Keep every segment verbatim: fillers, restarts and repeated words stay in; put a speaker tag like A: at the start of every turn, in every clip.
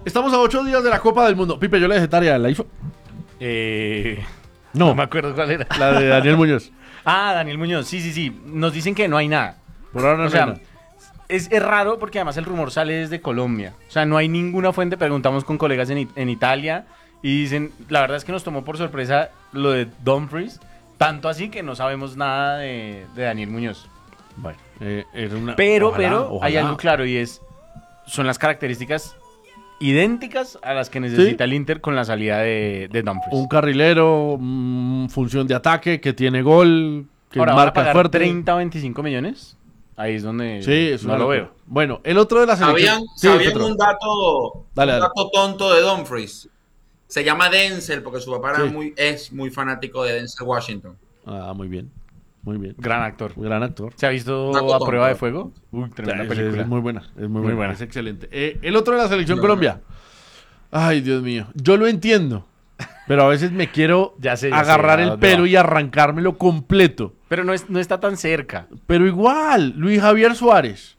A: Estamos a ocho días de la Copa del Mundo. Pipe, yo le dejé tarea, ¿la hizo?
B: Eh,
A: No.
B: no me acuerdo cuál era.
A: La de Daniel Muñoz.
B: Ah, Daniel Muñoz, sí, sí, sí. Nos dicen que no hay nada.
A: Por ahora no
B: O sea,
A: hay nada.
B: es, es raro porque además el rumor sale desde Colombia. O sea, no hay ninguna fuente. Preguntamos con colegas en, en Italia y dicen, la verdad es que nos tomó por sorpresa lo de Dumfries. Tanto así que no sabemos nada de, de Daniel Muñoz.
A: Bueno, eh, es una...
B: Pero,
A: ojalá,
B: pero
A: ojalá.
B: hay algo claro y es, son las características idénticas a las que necesita
A: ¿Sí?
B: el Inter con la salida de, de Dumfries.
A: Un carrilero, mm, función de ataque, que tiene gol, que
B: Ahora, ¿van a
A: marca
B: pagar
A: fuerte.
B: treinta o veinticinco millones? Ahí es donde
A: Sí, es
B: no
A: una
B: lo
A: locura.
B: veo.
A: Bueno, el otro de la selección...
C: ¿Sabían,
A: Sí,
C: sabían
A: Petro.
C: un dato,
A: Dale,
C: un
A: dale.
C: dato tonto de Dumfries? Se llama Denzel porque su papá era
A: Sí.
C: muy, es muy fanático de Denzel Washington.
A: Ah, muy bien, muy bien.
B: Gran actor.
A: Gran actor.
B: ¿Se ha visto
C: Dato
B: A
C: tonto.
B: Prueba de Fuego? Uy, tremenda
A: Es-
B: película.
A: Es muy buena, es muy,
B: Muy
A: buena,
B: buena.
A: es excelente. Eh, el otro de la selección
C: No,
A: Colombia. Ay, Dios mío. Yo lo entiendo, pero a veces me quiero
B: Ya sé, ya
A: agarrar
B: sé, ¿a
A: el
B: dónde
A: pelo
B: va?
A: y arrancármelo completo.
B: Pero no, es, no está tan cerca.
A: Pero igual, Luis Javier Suárez.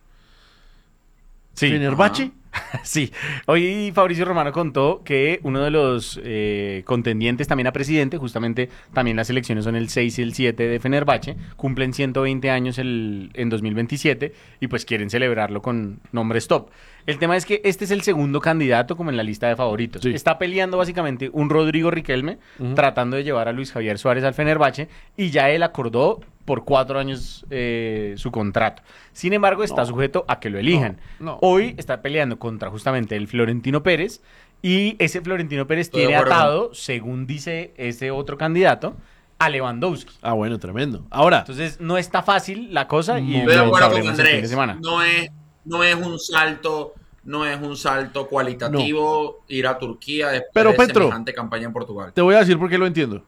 B: Sí.
A: Fenerbahce.
B: Sí, hoy Fabricio Romano contó que uno de los eh, contendientes también a presidente, justamente también las elecciones son el seis y el siete de Fenerbahce, cumplen ciento veinte años el, en dos mil veintisiete y pues quieren celebrarlo con nombres top. El tema es que este es el segundo candidato como en la lista de favoritos.
A: Sí.
B: Está peleando básicamente un Rodrigo Riquelme
A: Ujú.
B: tratando de llevar a Luis Javier Suárez al Fenerbahce y ya él acordó por cuatro años eh, su contrato. Sin embargo, está
A: No.
B: sujeto a que lo elijan.
A: No, no.
B: Hoy está peleando contra justamente el Florentino Pérez y ese Florentino Pérez
C: Estoy de
B: tiene
C: acuerdo.
B: atado, según dice ese otro candidato, a Lewandowski.
A: Ah, bueno, tremendo. Ahora,
B: Entonces no está fácil la cosa y
A: No.
C: Estoy de
B: lo
C: acuerdo con
B: sabremos el fin de
C: Andrés.
B: semana.
C: No es, no es un salto, no es un salto cualitativo ir a Turquía después
A: Pero,
C: de
A: Petro,
C: semejante campaña en Portugal.
A: te voy a decir por qué lo entiendo.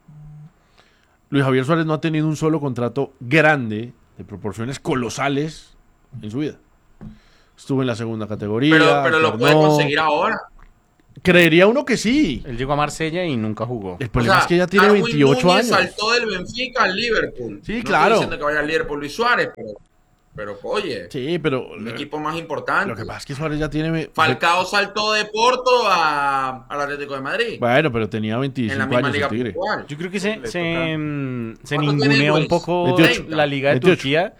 A: Luis Javier Suárez no ha tenido un solo contrato grande, de proporciones colosales, en su vida. Estuvo en la segunda categoría.
C: Pero, pero lo puede
A: alternó.
C: conseguir ahora.
A: Creería uno que sí.
B: Él llegó a Marsella y nunca jugó.
A: El
C: O
A: problema
C: sea,
A: es que ya tiene
C: Darwin
A: veintiocho
C: Núñez
A: años.
C: saltó del Benfica al Liverpool.
A: Sí,
C: No
A: claro.
C: estoy diciendo que vaya al Liverpool Luis Suárez, pero, pero oye,
A: Sí, pero
C: un equipo más importante.
A: lo que pasa es que Suárez ya tiene...
C: Falcao saltó de Porto a, al Atlético de Madrid.
A: Bueno, pero tenía
C: en la
A: veinticinco
C: misma
A: años el
C: liga
A: Tigre.
C: portugal.
B: Yo creo que se,
D: Le
B: se,
D: toca.
B: mm, se
C: ¿Cuánto tiene
B: ningunea un
C: Luis?
B: poco
A: veintiocho.
B: la Liga de
A: veintiocho.
B: Turquía,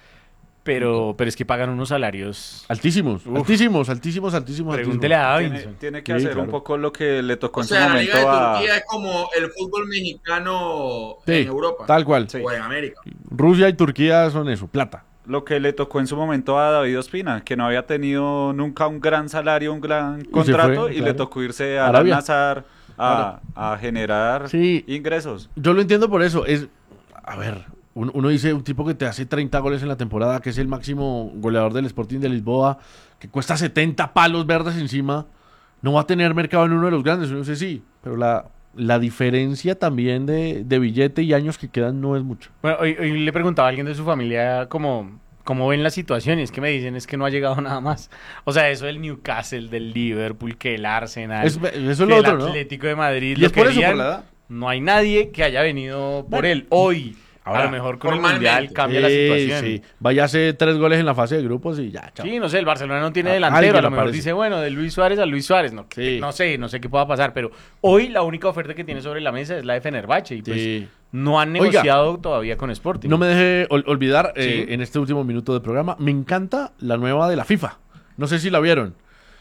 B: pero, pero es que pagan unos salarios.
A: Altísimos,
B: Uf.
A: altísimos, altísimos, altísimos.
B: Pregúntele a
D: Tiene,
B: Davinson.
D: tiene que
A: Sí,
D: hacer
A: claro.
D: un poco lo que le tocó
C: O
D: en su
C: sea, la Liga de
D: momento a...
C: Turquía es como el fútbol mexicano
A: Sí,
C: en Europa.
A: tal cual.
D: Sí.
C: O en América.
A: Rusia y Turquía son eso, plata.
D: Lo que le tocó en su momento a David Ospina, que no había tenido nunca un gran salario, un gran
A: se
D: contrato,
A: fue,
D: y
A: claro.
D: le tocó irse a
A: Arabia.
D: Al-Nassr a, a generar
A: Sí.
D: ingresos.
A: Yo lo entiendo por eso. Es, a ver, uno, uno dice un tipo que te hace treinta goles en la temporada, que es el máximo goleador del Sporting de Lisboa, que cuesta setenta palos verdes encima, no va a tener mercado en uno de los grandes. Uno dice sí, pero la, la diferencia también de, de billete y años que quedan no es mucho.
B: Bueno, hoy, hoy le preguntaba a alguien de su familia cómo, cómo ven la situación y es que me dicen es que no ha llegado nada más. O sea, eso del Newcastle, del Liverpool, que el Arsenal,
A: Es- eso es
B: que
A: lo
B: el
A: otro, ¿no?
B: Atlético de Madrid.
A: Y
B: lo
A: es por eso,
B: querían.
A: por la edad.
B: No hay nadie que haya venido por
A: Bueno,
B: él. Hoy,
A: ahora,
B: a lo mejor con el
C: formalmente.
B: Mundial cambia la
A: Sí,
B: situación.
A: sí. Vaya a hacer tres goles en la fase de grupos y ya, chao.
B: Sí, no sé, el Barcelona no tiene
A: A-
B: delantero,
A: alguien
B: a lo mejor
A: aparece.
B: dice, bueno, de Luis Suárez a Luis Suárez, no,
A: Sí.
B: no sé, no sé qué pueda pasar, pero hoy la única oferta que tiene sobre la mesa es la de Fenerbahce y pues
A: Sí.
B: no han
A: Oiga,
B: negociado todavía con Sporting.
A: No me deje ol- olvidar eh,
B: Sí.
A: en este último minuto de programa, me encanta la nueva de la FIFA. No sé si la vieron.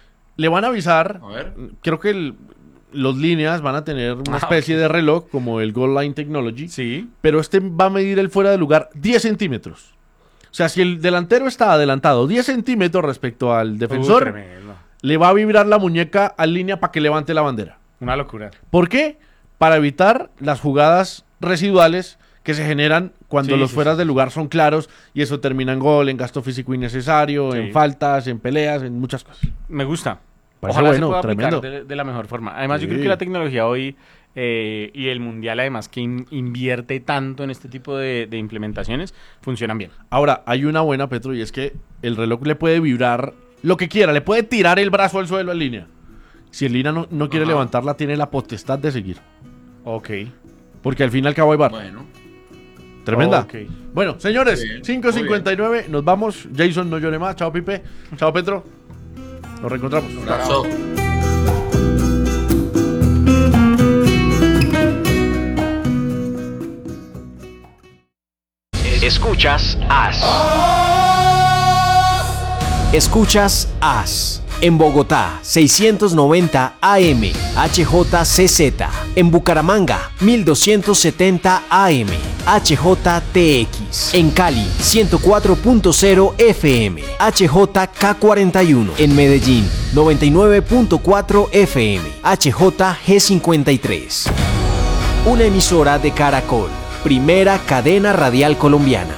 A: Le van a avisar,
C: A ver.
A: creo que el- los líneas van a tener una
B: Ah,
A: especie
B: ok.
A: de reloj como el Goal Line Technology,
B: Sí.
A: pero este va a medir el fuera de lugar diez centímetros. O sea, si el delantero está adelantado diez centímetros respecto al defensor,
B: Uh, tremendo.
A: le va a vibrar la muñeca a línea para que levante la bandera.
B: Una locura.
A: ¿Por qué? Para evitar las jugadas residuales que se generan cuando
B: Sí,
A: los
B: sí,
A: fueras
B: sí.
A: de lugar son claros y eso termina en gol, en gasto físico innecesario,
B: Sí.
A: en faltas, en peleas, en muchas cosas.
B: Me gusta.
A: Parece
B: Ojalá
A: bueno,
B: se pueda
A: tremendo.
B: aplicar de, de la mejor forma. Además, yo
A: Sí.
B: creo que la tecnología hoy eh, y el Mundial, además, que in- invierte tanto en este tipo de, de implementaciones, funcionan bien.
A: Ahora, hay una buena, Petro, y es que el reloj le puede vibrar lo que quiera, le puede tirar el brazo al suelo en línea. Si el línea no, no quiere
C: Ajá.
A: levantarla, tiene la potestad de seguir.
B: Ok.
A: Porque al fin y al cabo hay bar.
C: Bueno.
A: Tremenda.
B: Ok.
A: Bueno, señores,
C: Bien,
A: cinco cincuenta y nueve, nos vamos. Jason, no llore más. Chao, Pipe. Chao, Petro. Nos reencontramos.
C: Abrazo.
E: Escuchas As. Escuchas As. En Bogotá, seiscientos noventa A M, H J C Z. En Bucaramanga, mil doscientos setenta A M, H J T X. En Cali, ciento cuatro punto cero F M, H J K cuarenta y uno. En Medellín, noventa y nueve punto cuatro F M, H J G cincuenta y tres. Una emisora de Caracol, primera cadena radial colombiana.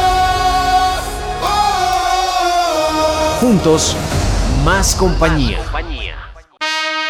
E: Juntos, más compañía.